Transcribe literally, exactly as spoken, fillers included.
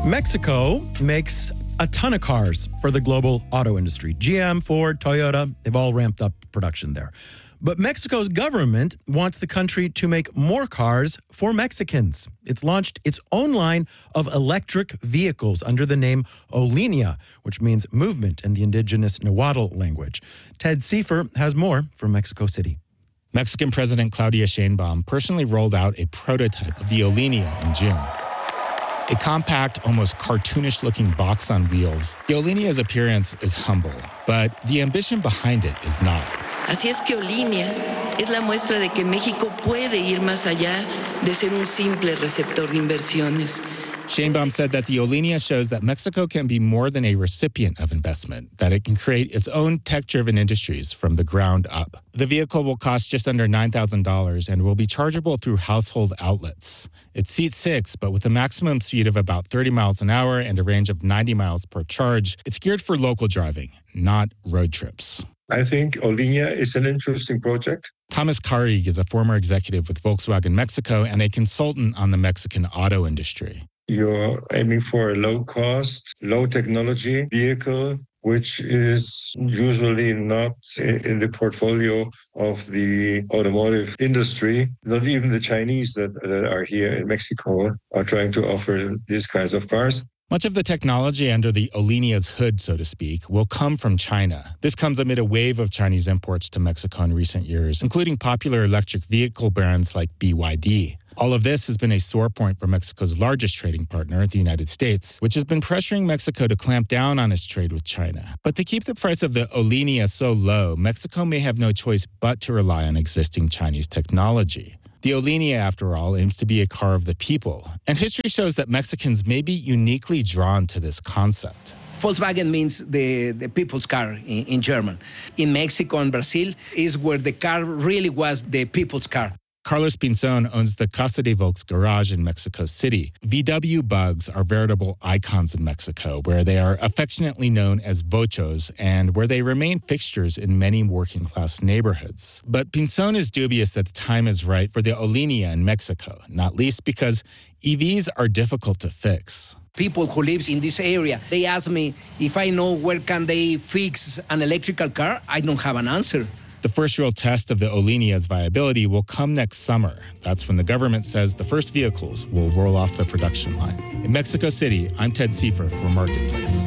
Mexico makes a ton of cars for the global auto industry. G M, Ford, Toyota, they've all ramped up production there. But Mexico's government wants the country to make more cars for Mexicans. It's launched its own line of electric vehicles under the name Olinea, which means movement in the indigenous Nahuatl language. Ted Seifer has more from Mexico City. Mexican President Claudia Sheinbaum personally rolled out a prototype of the Olinea in June. A compact, almost cartoonish-looking box on wheels, the Olinea's appearance is humble, but the ambition behind it is not. Así es que Olinea es la muestra de que México puede ir más allá de ser un simple receptor de inversiones. Sheinbaum said that the Olinea shows that Mexico can be more than a recipient of investment, that it can create its own tech-driven industries from the ground up. The vehicle will cost just under nine thousand dollars and will be chargeable through household outlets. It seats six, but with a maximum speed of about thirty miles an hour and a range of ninety miles per charge, it's geared for local driving, not road trips. I think Olinea is an interesting project. Thomas Carrig is a former executive with Volkswagen Mexico and a consultant on the Mexican auto industry. You're aiming for a low-cost, low-technology vehicle, which is usually not in the portfolio of the automotive industry. Not even the Chinese that, that are here in Mexico are trying to offer these kinds of cars. Much of the technology under the Olinea's hood, so to speak, will come from China. This comes amid a wave of Chinese imports to Mexico in recent years, including popular electric vehicle brands like B Y D. All of this has been a sore point for Mexico's largest trading partner, the United States, which has been pressuring Mexico to clamp down on its trade with China. But to keep the price of the Olinea so low, Mexico may have no choice but to rely on existing Chinese technology. The Olinea, after all, aims to be a car of the people. And history shows that Mexicans may be uniquely drawn to this concept. Volkswagen means the, the people's car in, in German. In Mexico and Brazil is where the car really was the people's car. Carlos Pinzon owns the Casa de Volks garage in Mexico City. V W bugs are veritable icons in Mexico, where they are affectionately known as vochos and where they remain fixtures in many working-class neighborhoods. But Pinzon is dubious that the time is right for the Olinea in Mexico, not least because E Vs are difficult to fix. People who live in this area, they ask me if I know where can they fix an electrical car. I don't have an answer. The first real test of the Olinea's viability will come next summer. That's when the government says the first vehicles will roll off the production line. In Mexico City, I'm Ted Seifer for Marketplace.